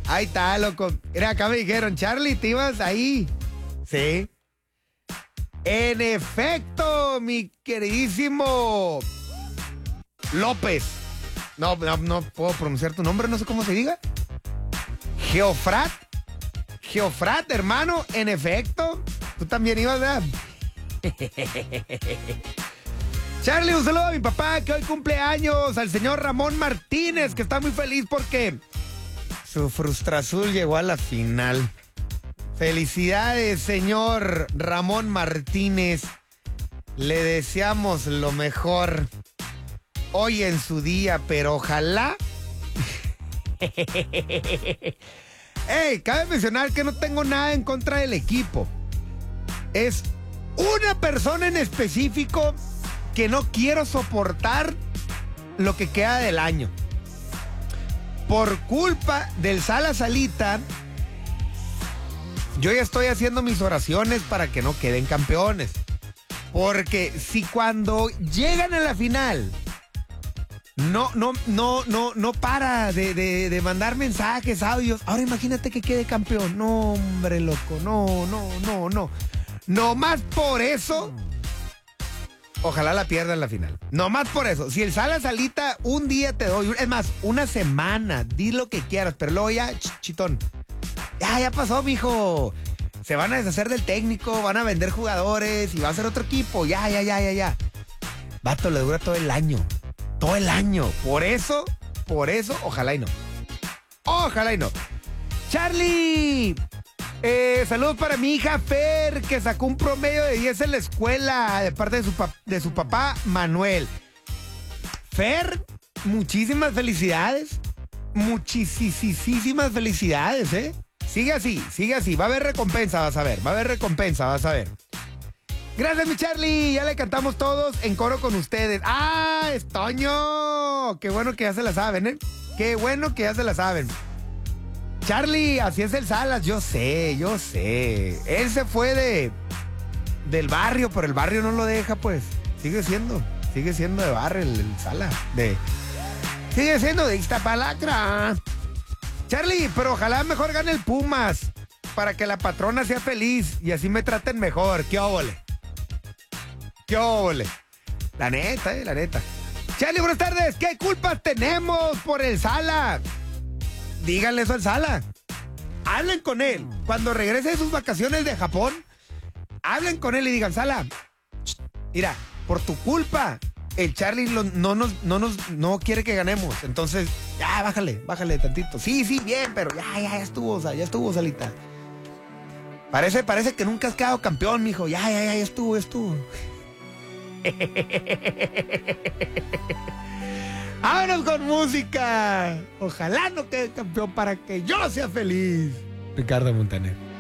Ahí está, loco. Mira, acá me dijeron, Charlie, ¿te ibas ahí? Sí. En efecto, mi queridísimo López. No puedo pronunciar tu nombre, no sé cómo se diga. Geofrat, hermano, en efecto. Tú también ibas, ¿verdad? Charlie, un saludo a mi papá que hoy cumple años, al señor Ramón Martínez, que está muy feliz porque su Frustra Azul llegó a la final. Felicidades, señor Ramón Martínez. Le deseamos lo mejor hoy en su día, pero ojalá. Hey, cabe mencionar que no tengo nada en contra del equipo. Es una persona en específico que no quiero soportar lo que queda del año. Por culpa del Salas Salita, yo ya estoy haciendo mis oraciones para que no queden campeones. Porque si cuando llegan a la final no para de mandar mensajes, audios, ahora imagínate que quede campeón. No, hombre, loco, no. No más por eso, ojalá la pierda en la final. No más por eso. Si el Salas Salita un día te doy, es más, una semana, di lo que quieras, pero luego ya, chitón. Ya pasó, mijo. Se van a deshacer del técnico, van a vender jugadores y va a ser otro equipo. Ya. Vato, le dura todo el año. Todo el año. Por eso, ojalá y no. Ojalá y no. Charlie, saludos para mi hija Fer, que sacó un promedio de 10 en la escuela de parte de su papá Manuel. Fer, muchísimas felicidades. Muchísimas felicidades, ¿eh? Sigue así. Va a haber recompensa, vas a ver. Gracias, mi Charlie. Ya le cantamos todos en coro con ustedes. ¡Ah, es Toño! Qué bueno que ya se la saben, ¿eh? Charlie, así es el Salas, yo sé. Él se fue del barrio, pero el barrio no lo deja, pues. Sigue siendo de barrio el Salas. Sigue siendo de Iztapalacra. Charlie, pero ojalá mejor gane el Pumas para que la patrona sea feliz y así me traten mejor. ¡Qué óvole! La neta. Charlie, buenas tardes. ¿Qué culpas tenemos por el Sala? Díganle eso al Sala. Hablen con él. Cuando regrese de sus vacaciones de Japón, hablen con él y digan, Sala, mira, por tu culpa, el Charlie no quiere que ganemos. Entonces, ya, bájale tantito. Sí, bien, pero ya estuvo, Salita. Parece que nunca has quedado campeón, mijo. Ya estuvo. Vámonos con música. Ojalá no quede campeón para que yo sea feliz. Ricardo Montaner.